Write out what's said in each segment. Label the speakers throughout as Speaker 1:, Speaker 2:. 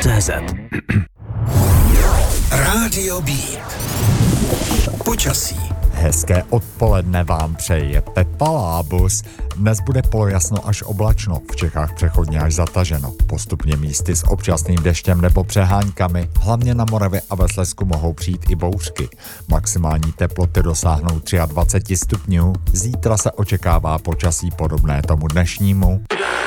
Speaker 1: CZ.
Speaker 2: Rádio Beat. Počasí.
Speaker 3: Hezké odpoledne vám přeje Pepa Lábus. Dnes bude polojasno až oblačno, v Čechách přechodně až zataženo. Postupně místy s občasným deštěm nebo přeháňkami, hlavně na Moravě a ve Slezsku mohou přijít i bouřky. Maximální teploty dosáhnou 23 stupňů, zítra se očekává počasí podobné tomu dnešnímu.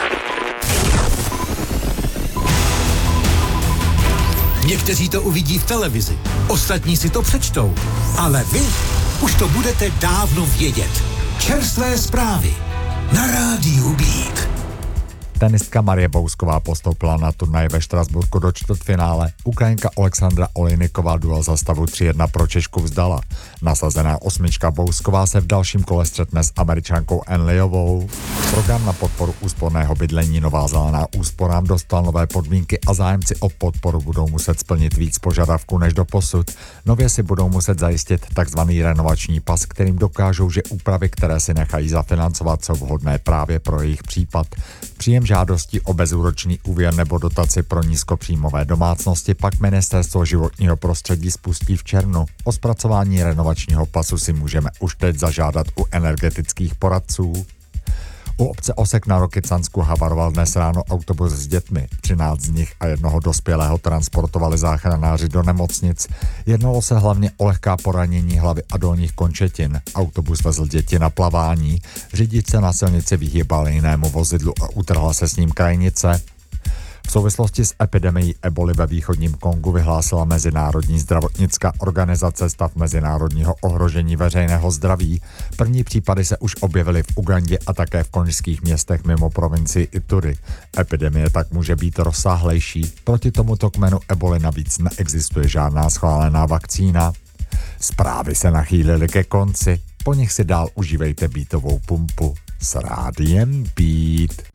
Speaker 2: Někteří to uvidí v televizi, ostatní si to přečtou, ale vy už to budete dávno vědět. Čerstvé zprávy na Rádiu Beat.
Speaker 3: Tenistka Marie Bousková postoupila na turnaj ve Štrasburku do čtvrtfinále. Ukrajinka Alexandra Olejniková duel za stavu 3-1 pro Češku vzdala. Nasazená osmička Bousková se v dalším kole střetne s Američankou Enliovou. Program na podporu úsporného bydlení Nová zelená úsporám dostal nové podmínky a zájemci o podporu budou muset splnit víc požadavků než doposud. Nově si budou muset zajistit takzvaný renovační pas, kterým dokážou, že úpravy, které si nechají zafinancovat, jsou vhodné právě pro jejich případ. Příjem žádosti o bezúročný úvěr nebo dotaci pro nízkopříjmové domácnosti pak Ministerstvo životního prostředí spustí v červnu. O zpracování renovačního pasu si můžeme už teď zažádat u energetických poradců. U obce Osek na Rokycansku havaroval dnes ráno autobus s dětmi. 13 z nich a jednoho dospělého transportovali záchranáři do nemocnic. Jednalo se hlavně o lehká poranění hlavy a dolních končetin. Autobus vezl děti na plavání. Řidič se na silnici vyhýbal jinému vozidlu a utrhla se s ním krajnice. V souvislosti s epidemií eboli ve východním Kongu vyhlásila Mezinárodní zdravotnická organizace stav mezinárodního ohrožení veřejného zdraví. První případy se už objevily v Ugandě a také v konžských městech mimo provincii Ituri. Epidemie tak může být rozsáhlejší. Proti tomuto kmenu eboli navíc neexistuje žádná schválená vakcína. Zprávy se nachýlily ke konci, po nich si dál užívejte beatovou pumpu s Rádiem Beat.